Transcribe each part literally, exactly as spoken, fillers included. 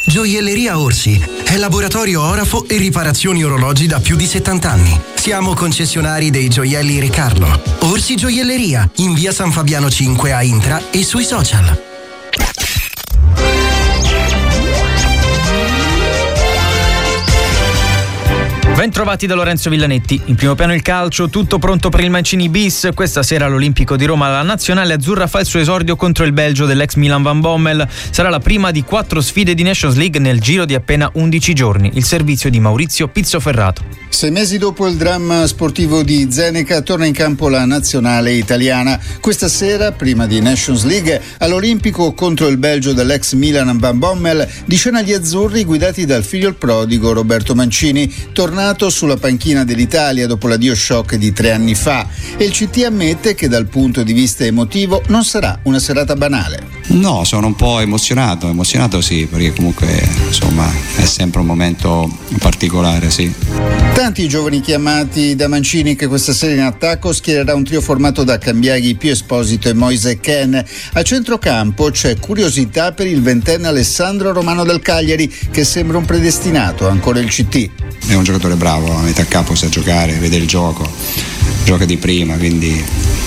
Gioielleria Orsi è laboratorio orafo e riparazioni orologi da più di settanta anni. Siamo concessionari dei gioielli Re Carlo. Orsi Gioielleria, in via San Fabiano cinque a Intra e sui social. Bentrovati da Lorenzo Villanetti. In primo piano il calcio, tutto pronto per il Mancini bis. Questa sera all'Olimpico di Roma la nazionale azzurra fa il suo esordio contro il Belgio dell'ex Milan Van Bommel. Sarà la prima di quattro sfide di Nations League nel giro di appena undici giorni. Il servizio di Maurizio Pizzoferrato. Sei mesi dopo il dramma sportivo di Zenica torna in campo la nazionale italiana. Questa sera, prima di Nations League, all'Olimpico contro il Belgio dell'ex Milan Van Bommel, di scena gli azzurri guidati dal figlio il prodigo Roberto Mancini, tornato sulla panchina dell'Italia dopo l'addio shock di tre anni fa, e il C T ammette che dal punto di vista emotivo non sarà una serata banale. No, sono un po' emozionato, emozionato sì, perché comunque insomma è sempre un momento particolare, sì. Tanti i giovani chiamati da Mancini che questa sera in attacco schiererà un trio formato da Cambiaghi, Pio Esposito e Moise Kean. A centrocampo c'è curiosità per il ventenne Alessandro Romano del Cagliari, che sembra un predestinato, ancora il C T. È un giocatore bravo, a metà campo sa giocare, vede il gioco, gioca di prima, quindi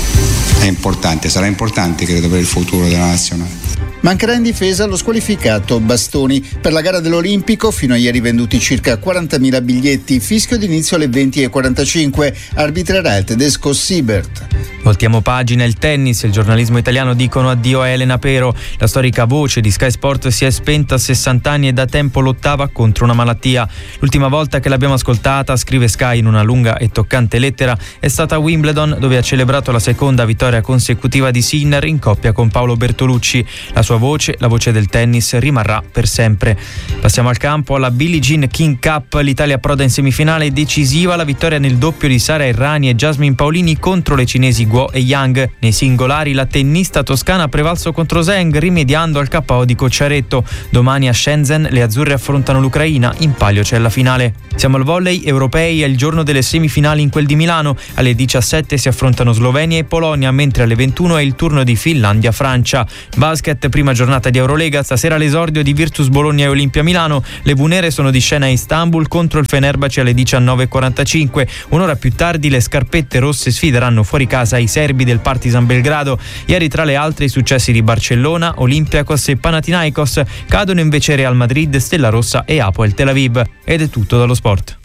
è importante, sarà importante credo per il futuro della nazionale. Mancherà in difesa lo squalificato Bastoni. Per la gara dell'Olimpico fino a ieri venduti circa quarantamila biglietti, fischio d'inizio alle venti e quarantacinque, arbitrerà il tedesco Siebert. Voltiamo pagina, il tennis, il giornalismo italiano dicono addio a Elena Pero. La storica voce di Sky Sport si è spenta a sessanta anni e da tempo lottava contro una malattia. L'ultima volta che l'abbiamo ascoltata, scrive Sky in una lunga e toccante lettera, è stata a Wimbledon, dove ha celebrato la seconda vittoria consecutiva di Sinner in coppia con Paolo Bertolucci. La sua voce, la voce del tennis, rimarrà per sempre. Passiamo al campo, alla Billie Jean King Cup. L'Italia approda in semifinale decisiva la vittoria nel doppio di Sara Errani e Jasmine Paolini contro le cinesi Guo e Yang. Nei singolari la tennista toscana ha prevalso contro Zheng, rimediando al K O di Cocciaretto. Domani a Shenzhen le azzurre affrontano l'Ucraina, in palio c'è la finale. Siamo al volley europei, è il giorno delle semifinali in quel di Milano. Alle diciassette si affrontano Slovenia e Polonia, mentre alle ventuno è il turno di Finlandia-Francia. Basket, prima giornata di Eurolega, stasera l'esordio di Virtus Bologna e Olimpia Milano. Le Bunere sono di scena a Istanbul contro il Fenerbahce alle diciannove e quarantacinque. Un'ora più tardi le scarpette rosse sfideranno fuori casa i serbi del Partizan Belgrado. Ieri tra le altre i successi di Barcellona, Olympiacos e Panathinaikos. Cadono invece Real Madrid, Stella Rossa e Hapoel Tel Aviv. Ed è tutto dallo sport.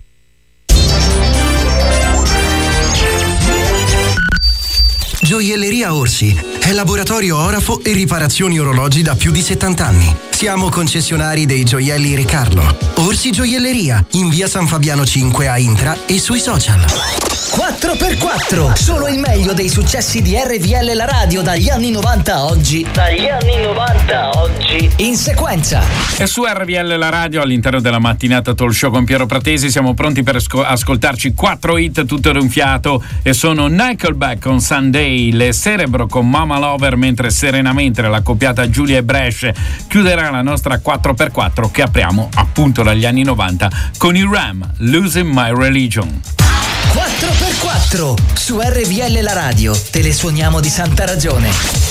Gioielleria Orsi è laboratorio orafo e riparazioni orologi da più di settanta anni. Siamo concessionari dei gioielli Re Carlo. Orsi Gioielleria, in via San Fabiano cinque a Intra e sui social. quattro per quattro, solo il meglio dei successi di R V L la radio dagli anni novanta a oggi. Dagli anni novanta a oggi. In sequenza. E su R V L la radio, all'interno della mattinata talk show con Piero Pratesi, siamo pronti per asco- ascoltarci quattro hit tutto d'un fiato, e sono Nickelback con Sunday, le Cerebro con Mama Lover, mentre Serenamente la coppiata Giulia e Brescia chiuderà la nostra quattro per quattro, che apriamo appunto dagli anni novanta con i Ram, Losing My Religion. quattro per quattro su R V L la radio, te le suoniamo di santa ragione.